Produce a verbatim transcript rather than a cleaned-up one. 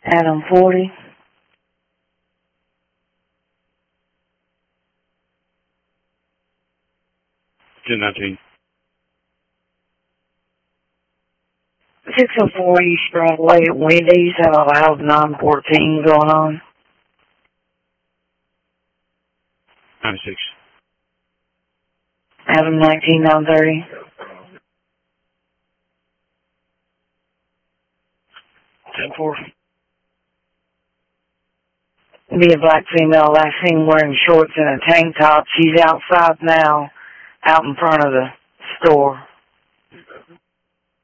Adam forty. ten nineteen. six oh four East Broadway at Wendy's. Have a loud nine fourteen going on. ninety-six. Adam nineteen nine thirty. ten four. Be a black female last seen wearing shorts and a tank top. She's outside now, out in front of the store.